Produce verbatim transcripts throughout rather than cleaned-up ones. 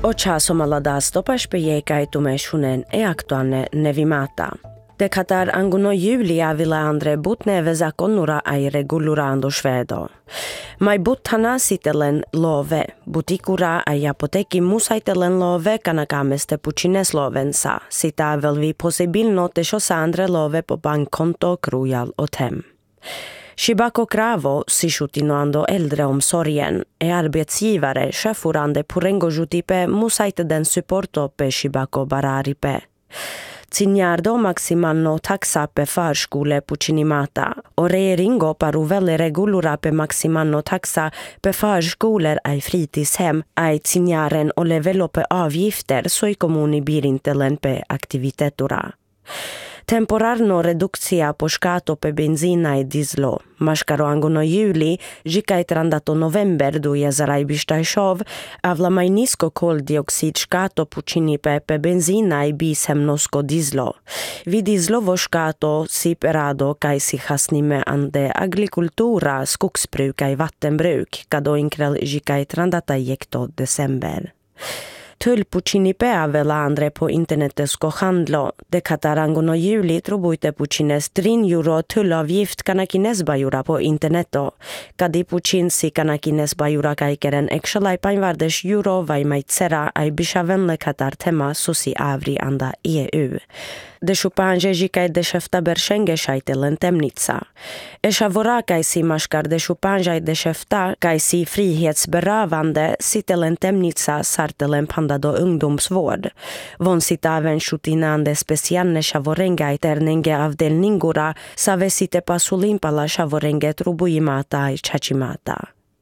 Ocha somaladas topas pejekaitumē šunen e aktuanne nevimata. Dekatar anguno Julia ville andre butneve zakonnura ai regulurando svedo. Mai buttana sitelen love, butikura ai apoteki musaitelen love kanakameste pucines lovensa, sitä velvi possibilno te andre love po bankkonto krujal otem. Shibako Kravo, sisutinoando äldreomsorgen, är arbetsgivare chefurande purengo jutipe musaite den supporto pe Shibako bararipe. Cignardo maximalno taxa pe förskole pucinimata och regeringo paruvelle regulura pe maximalno taxa pe förskolor ai fritidshem ai cignaren och levelo pe avgifter så i kommuni birintelen pe aktivitetura. Temporarno redukcia po škato pe benzina e dizlo. Maškaro anguno juli, žikaj trandato november du jezaraj bištajšov, a vlamaj nisko koldioxid škato pučini pe pe benzina e bisemnosko dizlo. Vi dizlovo škato si perado kaj si hasnime ande agrikultura, skogsbruk kaj vattenbruk, kado inkrel žikaj trandata jekto december. Tull puccini pea vela andre po internetesko handlo. De katarangono juli trobuite puccines trin euro tullavgift kanakines bajura på interneto. Kadi puccinsi kanakines bajura kaikeren eksalai painvardes euro vai maitsera ai bishavenle katar tema susi avri anda E U. De shupanje jikai de shefta bershenge shaitelen temnitsa. Esha vora kai si mashkar de shupanje de shefta kai si frihetsberövande sitelen temnitsa sartelen pandado ungdomsvård. Von sita även shutinande specianne shavorenga iternenge avdelningura save site pasulimpala shavorenge trubujimata i chachimata.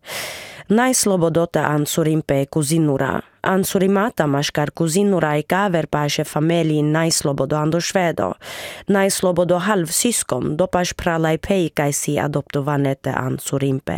Najslobodota ansurimpe kuzinura. Ansurimata maškar kuzinura i kaver paše familji najslobodo ando švedo. Najslobodo halvsyskon dopaš pralaj pejkaj si adoptovanete ansurimpe.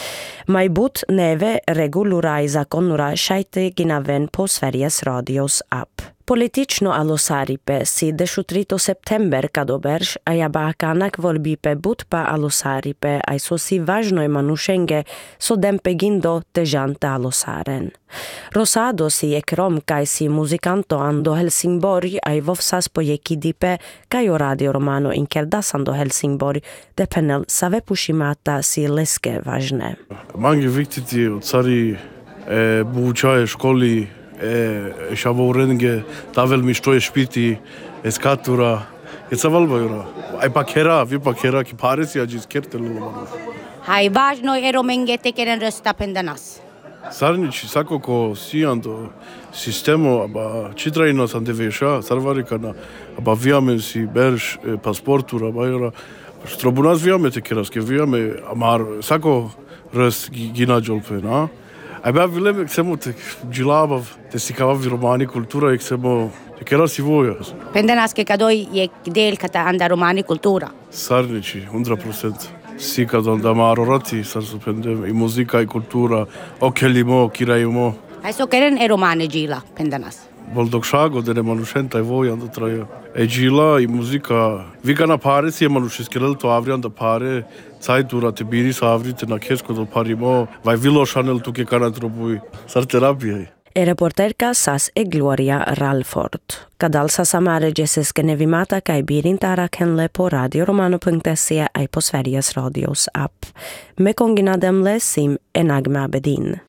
Majbut neve regulura i zakonura šajte ginaven po Sveriges Radios app. Politično alosaripe si dešutrito september kadoberš a jabakanak volbipe butpa alosaripe a so si važnoj manušenge so dempegindo težanta alosaren. Rosado si je krom kaj si muzikanto ando Helsingborg a vovsas po jekidipe kaj o radio romano inkerdas ando Helsingborg depenel save pušimata si leske važne. Mange viktiti od cari e, bučaje školi e shavorenge tavel mi što je špiti eskatura eca valbajura ai pakera vi pakera ki paresi ajis kertelo. Hai važno je romenge te keren rösta pendanas. Sarnici sako ko siando sistemo aba citraino sandevesha sarvarikana aba viame si berš pasportura bajura strobunas viame te keraske viame amar sako röst ginajolpe na. Abia vilem eksemo te džilabav, te si kavavi romani kultura eksemo te kera si voja. Pendanas ke kadoj je del kata anda romani kultura. Sarnici, hundra procent. Si kad onda marorati, sar su pendem, i muzika i kultura, okelimo, kirajimo. Hai so keren e romane džila, pendanas. Voldog šago, da ne manušenta i voja, onda traja. E džila i muzika, vika na pare si je manušiskerel to avrian da pare, Cajtura te biri sa avrite na kesko do parimo, vai vilo Chanel tu ke kana trobui, sar terapia. E reporterka sas e Gloria Ralford. Kadal sa samare jesseske nevimata kai birintara kenle po radioromano punkt se ai på Sveriges Radios app. Me kongina demle sim enagma bedin.